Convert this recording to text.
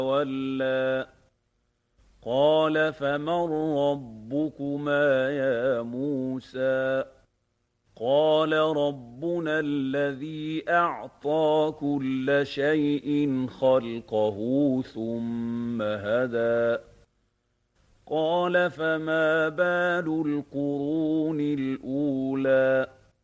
وَتَوَلَّىٰ قَالَ فَمَن رَّبُّكُمَا يَا مُوسَىٰ قَالَ رَبُّنَا الَّذِي أَعْطَىٰ كُلَّ شَيْءٍ خَلْقَهُ ثُمَّ هَدَىٰ قَالَ فَمَا بَالُ الْقُرُونِ الْأُولَىٰ